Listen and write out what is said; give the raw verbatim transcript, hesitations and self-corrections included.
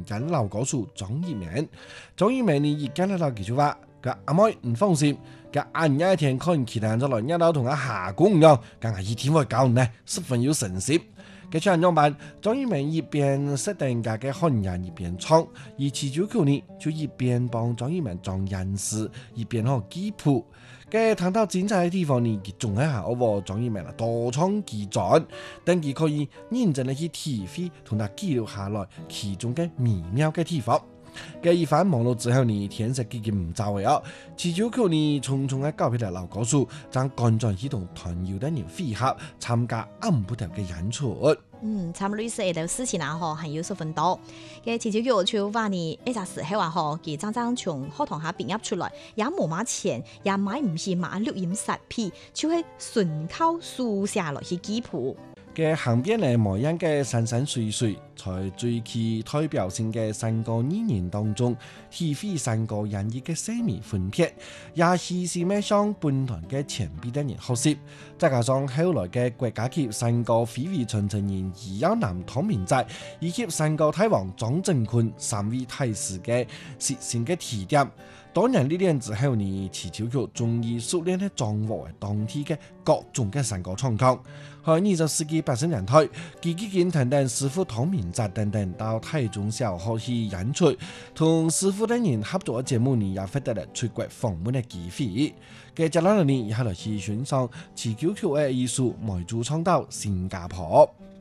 間老歌手張一鳴。張一鳴呢一間咧老記住話，個阿妹唔放心，個晏一天看其他人咗來一路同阿下公樣，梗係一天會教呢，十分有誠心。嘅唱樣辦，張一鳴一邊識定家嘅漢人一邊唱，而持久球呢就一邊幫張一鳴裝人事，一邊學記譜。嘅談到精彩嘅地方呢，佢仲係下我張一鳴啦，多唱幾轉，等佢可以認真地去體會同佢記錄下來其中嘅微妙嘅地方。嘅一番網絡之後呢，天色已經唔早嘅哦。持久球呢，匆匆嘅告別咗老歌手，將趕在去同團友的人會合參加暗不調嘅演出。 嗯，差唔多類似嘅事情啊，嗬，係有十分多。嘅持久球就話呢，一陣時候啊，嗬，佢真正從課堂下畢業出來，也冇買錢，也買唔起買錄音設備，就係純靠書寫落去記譜。 嘅行邊嘅模樣嘅山山水水，在最具代表性嘅山歌語言當中，體會山歌演繹嘅細微分別，也是是咩向本團嘅前輩的人學習。再加上後來嘅國家級山歌飛飛傳承人余耀南湯明澤，以及山歌大王張振坤三位大師嘅實踐嘅提點。當然呢啲之後呢，持久球終於熟練地掌握當地嘅各種嘅山歌唱腔。喺二十世紀八十年代，佢已經等等師傅湯明澤等等到台中小學去演出，同師傅等人合作嘅節目呢，也獲得了出國訪問嘅機會。嘅接落嚟呢，以後來去欣賞持久球嘅藝術，邁出唱到新加坡。